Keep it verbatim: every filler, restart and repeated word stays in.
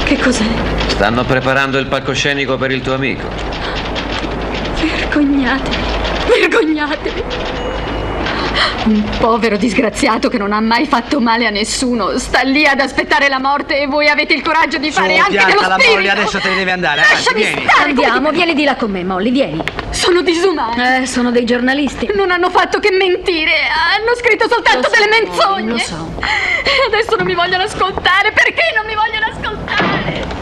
Che cos'è? Stanno preparando il palcoscenico per il tuo amico. Vergognatevi, vergognatevi. Un povero disgraziato che non ha mai fatto male a nessuno sta lì ad aspettare la morte e voi avete il coraggio di fare Su, anche pianta dello la spirito. Molly, adesso te ne devi andare. Lasciami Avanti, vieni. stare. Andiamo, come- vieni di là con me, Molly, vieni. Sono disumani. Eh, sono dei giornalisti. Non hanno fatto che mentire. Hanno scritto soltanto Lo so, delle Molly, menzogne. lo so. E adesso non mi vogliono ascoltare. Perché non mi vogliono ascoltare?